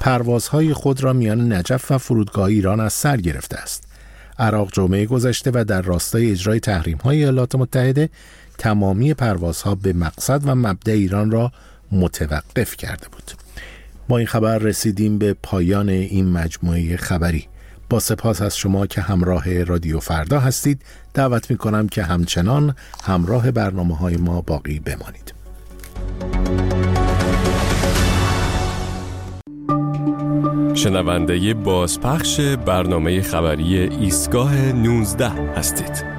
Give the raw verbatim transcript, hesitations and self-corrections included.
پروازهای خود را میان نجف و فرودگاه ایران از سر گرفته است. عراق جمعه گذشته و در راستای اجرای تحریم‌های ایالات متحده تمامی پروازها به مقصد و مبدأ ایران را متوقف کرده بود. با این خبر رسیدیم به پایان این مجموعه خبری. با سپاس از شما که همراه رادیو فردا هستید. دعوت می‌کنم که همچنان همراه برنامه‌های ما باقی بمانید. شنونده بازپخش برنامه خبری ایستگاه نوزده هستید.